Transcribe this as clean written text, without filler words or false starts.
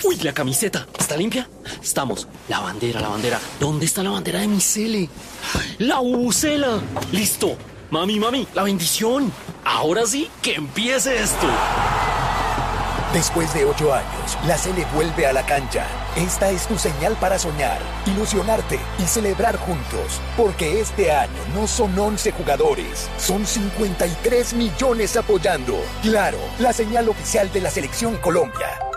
Uy, la camiseta. ¿Está limpia? Estamos. La bandera, la bandera. ¿Dónde está la bandera de mi Cele? ¡La bubucela! ¡Listo! Mami, la bendición. Ahora sí, que empiece esto. Después de 8 años, la Cele vuelve a la cancha. Esta es tu señal para soñar, ilusionarte y celebrar juntos. Porque este año no son 11 jugadores, son 53 millones apoyando. Claro, la señal oficial de la Selección Colombia.